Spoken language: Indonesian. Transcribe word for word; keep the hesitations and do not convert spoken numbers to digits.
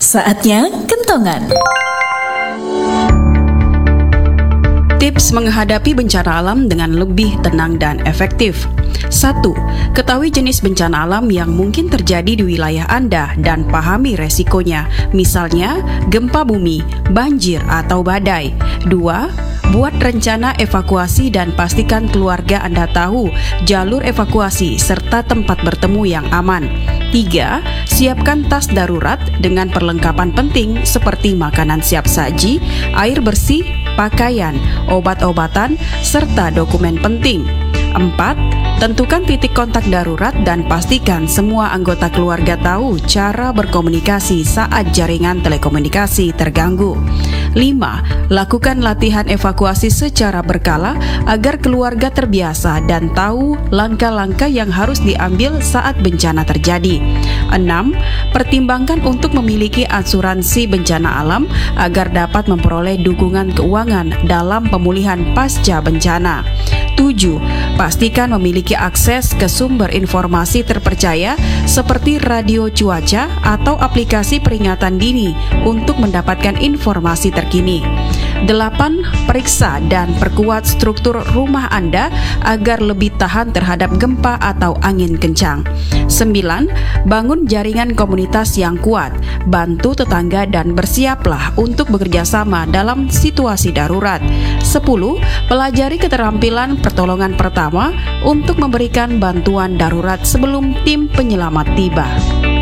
Saatnya kentongan. Tips menghadapi bencana alam dengan lebih tenang dan efektif. Satu. Ketahui jenis bencana alam yang mungkin terjadi di wilayah Anda dan pahami resikonya, misalnya gempa bumi, banjir, atau badai. Dua. Buat rencana evakuasi dan pastikan keluarga Anda tahu jalur evakuasi serta tempat bertemu yang aman. Tiga. Siapkan tas darurat dengan perlengkapan penting seperti makanan siap saji, air bersih, pakaian, obat-obatan, serta dokumen penting. Empat. Tentukan titik kontak darurat dan pastikan semua anggota keluarga tahu cara berkomunikasi saat jaringan telekomunikasi terganggu. Lima. Lakukan latihan evakuasi secara berkala agar keluarga terbiasa dan tahu langkah-langkah yang harus diambil saat bencana terjadi. Enam. Pertimbangkan untuk memiliki asuransi bencana alam agar dapat memperoleh dukungan keuangan dalam pemulihan pasca bencana. Tujuh. Pastikan memiliki akses ke sumber informasi terpercaya seperti radio cuaca atau aplikasi peringatan dini untuk mendapatkan informasi terkini. Delapan. Periksa dan perkuat struktur rumah Anda agar lebih tahan terhadap gempa atau angin kencang. Sembilan. Bangun jaringan komunitas yang kuat, bantu tetangga dan bersiaplah untuk bekerja sama dalam situasi darurat. Sepuluh. Pelajari keterampilan pertolongan pertama untuk memberikan bantuan darurat sebelum tim penyelamat tiba.